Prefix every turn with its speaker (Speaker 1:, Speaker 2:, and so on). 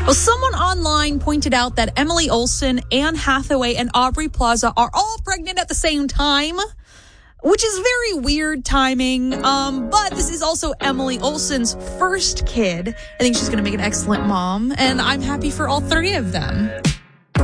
Speaker 1: Well, someone online pointed out that Emily Olsen, Anne Hathaway, and Aubrey Plaza are all pregnant at the same time, which is very weird timing. But this is also Emily Olsen's first kid. I think she's going to make an excellent mom, and I'm happy for all three of them.